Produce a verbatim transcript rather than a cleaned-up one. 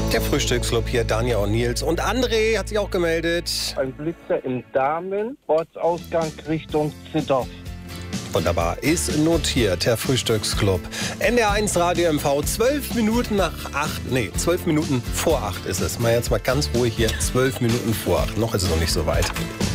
Der Frühstücksclub hier, Daniel und Nils. Und André hat sich auch gemeldet. Ein Blitzer im Damen, Ortsausgang Richtung Zittau. Wunderbar, ist notiert, der Frühstücksclub. N D R eins Radio M V, zwölf Minuten nach acht, nee, zwölf Minuten vor acht ist es. Mal jetzt mal ganz ruhig hier, zwölf Minuten vor acht. Noch ist es noch nicht so weit.